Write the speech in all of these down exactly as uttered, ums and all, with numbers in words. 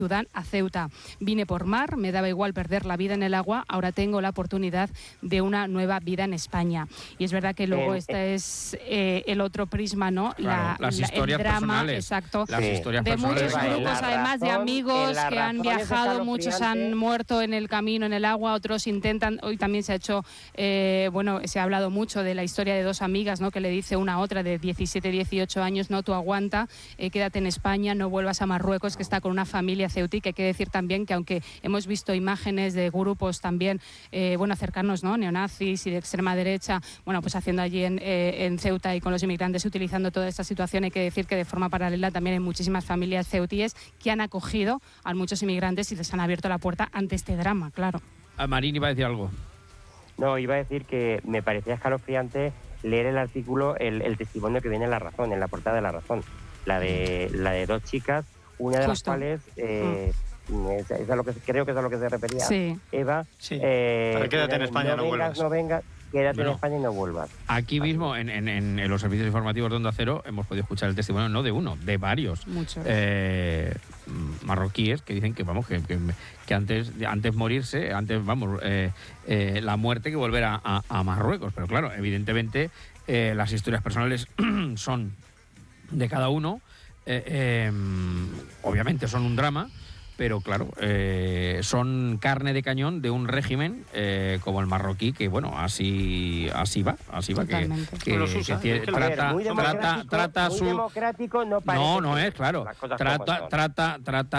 Sudán a Ceuta. Vine por mar, me daba igual perder la vida en el agua, ahora tengo la oportunidad de una nueva vida en España. Y es verdad que luego eh, este es eh, el otro prisma, ¿no? Claro, la, las la, historias el drama, personales. exacto, Las sí. historias de personales. muchos grupos, razón, además de amigos que han viajado, muchos han muerto en el camino, en el agua, otros intentan. Hoy también se ha hecho, eh, bueno, se ha hablado mucho de la historia de dos amigas, ¿no? Que le dice una a otra de diecisiete, dieciocho años, no, tú aguanta, eh, quédate en España, no vuelvas a Marruecos, que está con una familia ceutí, que hay que decir también que aunque hemos visto imágenes de grupos también, eh, bueno, cercanos, ¿no? Neonazis y de extrema derecha, bueno, pues haciendo allí en, eh, en Ceuta y con los inmigrantes utilizando toda esta situación, hay que decir que de forma paralela también hay muchísimas familias ceutíes que han acogido a muchos inmigrantes y les han abierto la puerta ante este drama, claro. A Marín iba a decir algo. No, iba a decir que me parecía escalofriante leer el artículo, el, el testimonio que viene en La Razón, en la portada de La Razón, la de, la de dos chicas, una de Justo. las cuales... Eh, mm. Es, es a lo que creo que es a lo que se refería sí. Eva. Sí. Eh, Pero quédate en España, no, no vengas, vuelvas. No vengas, quédate Bueno, en España y no vuelvas. Aquí mismo, en, en, en los servicios informativos de Onda Cero, hemos podido escuchar el testimonio, no de uno, de varios Muchos. eh, marroquíes que dicen que, vamos, que, que, que antes, antes morirse, antes, vamos, eh, eh, la muerte que volver a, a, a Marruecos. Pero claro, evidentemente, eh, las historias personales son de cada uno, eh, eh, obviamente son un drama, pero claro, eh, son carne de cañón de un régimen eh, como el marroquí, que bueno, así así va, así va, que, que, los usa, que tiene, es que trata, muy trata, trata muy su... democrático no parece. No, no es, claro. Trata, trata, trata, trata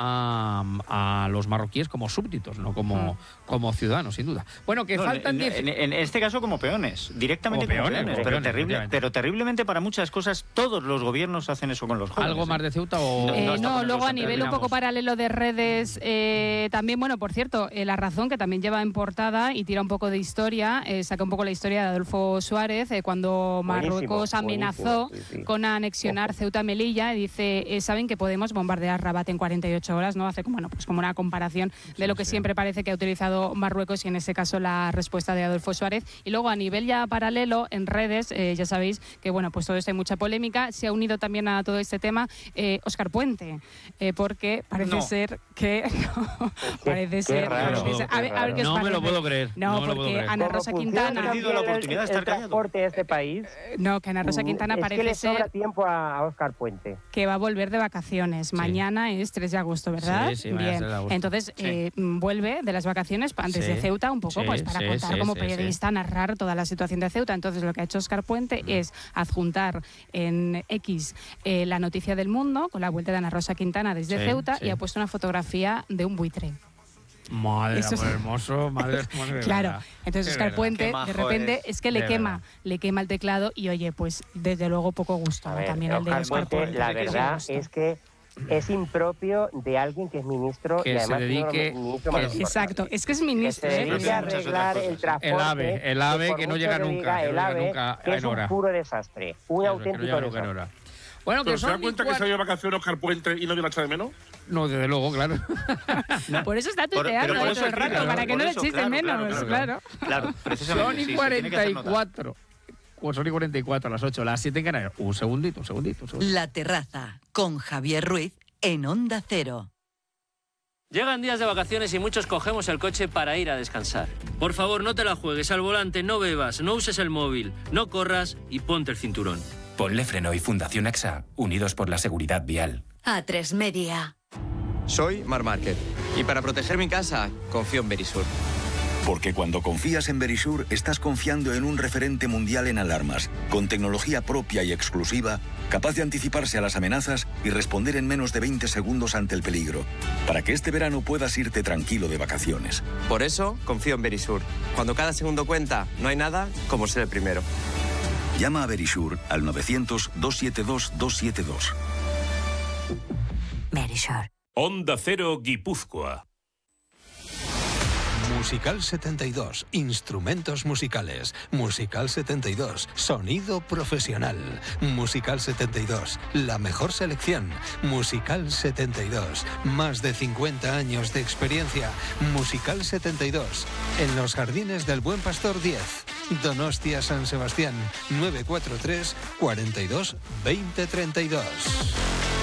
a, a los marroquíes como súbditos, no como, mm. como ciudadanos, sin duda. Bueno, que no, faltan en, diez... en, en este caso como peones, directamente como, como peones, peones, como pero, peones, terrible, pero terriblemente para muchas cosas todos los gobiernos hacen eso con los jóvenes. ¿Algo más de Ceuta o...? Eh, no, no, no luego a nivel un poco terminamos. paralelo de redes, eh, también, bueno, por cierto, eh, La Razón, que también lleva en portada y tira un poco de historia, eh, saca un poco la historia de Adolfo Suárez, eh, cuando Marruecos buenísimo, amenazó buenísimo, sí, sí. con anexionar Ceuta Melilla, y dice, eh, saben que podemos bombardear Rabat en cuarenta y ocho horas, ¿no? Hace como, bueno, pues como una comparación de lo que sí. siempre parece que ha utilizado Marruecos, y en ese caso la respuesta de Adolfo Suárez. Y luego a nivel ya paralelo, en redes, eh, ya sabéis que, bueno, pues todo esto hay mucha polémica. Se ha unido también a todo este tema eh, Óscar Puente, eh, porque parece No. ser que... No, parece ser... raro, parece ser- a ver, a ver qué os No me lo parece. puedo creer. No, No me lo puedo porque creer. Ana ¿Cómo Rosa funciona Quintana... Ha perdido la el- oportunidad de estar el callado. transporte de este país? No, que Ana Rosa Quintana es parece que le sobra ser tiempo a, a Óscar Puente. que va a volver de vacaciones. Mañana es tres de agosto, ¿verdad? Sí, sí, mañana es Bien. tres de agosto. Entonces, Sí. eh, vuelve de las vacaciones antes Sí. de Ceuta, un poco Sí, pues para sí, contar sí, como sí, periodista, narrar toda la situación de Ceuta. Entonces, lo que ha hecho Óscar Puente Mm. es adjuntar en X eh, la noticia del Mundo con la vuelta de Ana Rosa Quintana desde Sí, Ceuta, sí. y ha puesto una fotografía de un buitre. Madre, Eso es- amor hermoso, madre, madre Claro, verdad. entonces Qué Óscar verdad. Puente Qué majo de repente es. es, que le De quema, verdad. le quema el teclado, y oye, pues desde luego poco gusto, A ¿no? ver, También el de Óscar Óscar Puente, Puente. la de que sí verdad gusto. es que es impropio de alguien que es ministro Que y se además dedique- uno ministro que- más importante. Exacto, es que es Que ministro. se ¿eh? dedique a Muchas otras arreglar cosas. el transporte. El AVE, el AVE por que no mucho llega que nunca, diga que no el llega AVE, nunca que en es un hora. puro desastre, un Eso, auténtico que no llega nunca en desastre. hora. Bueno, que ¿Pero se da son cuenta que cuatro- se ha ido de vacaciones Óscar Puente y nadie la echa de menos? No, desde luego, claro. Por eso está Por- tuiteando pero por todo eso el rato, escribe, para que por no le eso, echéis de claro, menos, claro, claro. Claro, precisamente. Son sí, y se tiene que cuarenta hacer y notar. cuatro. Pues son y cuarenta y cuatro a las ocho, las siete en Canarias. Un segundito, un segundito, un segundito. La Terraza, con Javier Ruiz en Onda Cero. Llegan días de vacaciones y muchos cogemos el coche para ir a descansar. Por favor, no te la juegues al volante, no bebas, no uses el móvil, no corras y ponte el cinturón. Ponle Freno y Fundación AXA, unidos por la seguridad vial. A tres Media. Soy Mar Márquez y para proteger mi casa confío en Verisur. Porque cuando confías en Verisur, estás confiando en un referente mundial en alarmas, con tecnología propia y exclusiva, capaz de anticiparse a las amenazas y responder en menos de veinte segundos ante el peligro, para que este verano puedas irte tranquilo de vacaciones. Por eso confío en Verisur. Cuando cada segundo cuenta, no hay nada como ser el primero. Llama a Verisur al novecientos, doscientos setenta y dos, doscientos setenta y dos. Verisur. Onda Cero Guipúzcoa. Musical setenta y dos, instrumentos musicales. Musical setenta y dos, sonido profesional. Musical setenta y dos, la mejor selección. Musical setenta y dos, más de cincuenta años de experiencia. Musical setenta y dos, en los Jardines del Buen Pastor diez. Donostia San Sebastián, nueve cuatro tres, cuarenta y dos, veinte treinta y dos.